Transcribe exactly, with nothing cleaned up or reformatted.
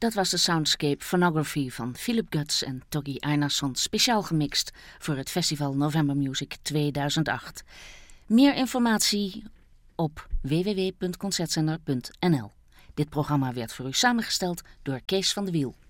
Dat was de Soundscape Phonography van Philip Guts en Toggi Einarsson, speciaal gemixt voor het festival November Music tweeduizend acht. Meer informatie op w w w punt concertzender punt n l. Dit programma werd voor u samengesteld door Kees van de Wiel.